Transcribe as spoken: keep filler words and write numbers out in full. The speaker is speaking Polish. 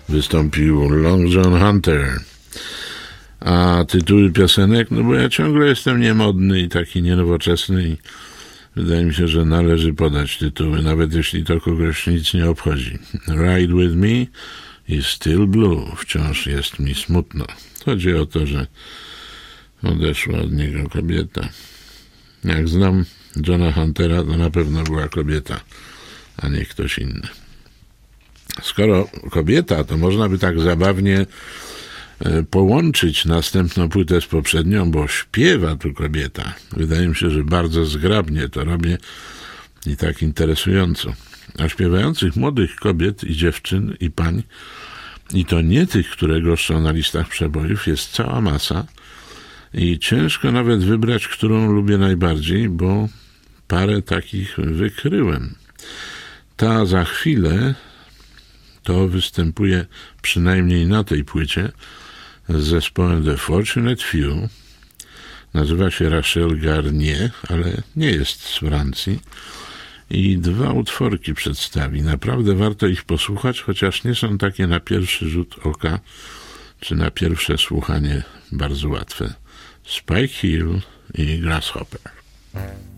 wystąpił Long John Hunter. A tytuły piosenek, no bo ja ciągle jestem niemodny i taki nienowoczesny i wydaje mi się, że należy podać tytuły, nawet jeśli to kogoś nic nie obchodzi. Ride With Me i Still Blue, wciąż jest mi smutno. Chodzi o to, że odeszła od niego kobieta. Jak znam Johna Huntera, to na pewno była kobieta, a nie ktoś inny. Skoro kobieta, to można by tak zabawnie połączyć następną płytę z poprzednią, bo śpiewa tu kobieta. Wydaje mi się, że bardzo zgrabnie to robię i tak interesująco. A śpiewających młodych kobiet i dziewczyn i pań, i to nie tych, które goszczą na listach przebojów, jest cała masa i ciężko nawet wybrać, którą lubię najbardziej, bo parę takich wykryłem. Ta za chwilę to występuje przynajmniej na tej płycie z zespołem The Fortunate Few. Nazywa się Rachel Garnier, ale nie jest z Francji. I dwa utworki przedstawi. Naprawdę warto ich posłuchać, chociaż nie są takie na pierwszy rzut oka, czy na pierwsze słuchanie bardzo łatwe. Spike Hill i Grasshopper.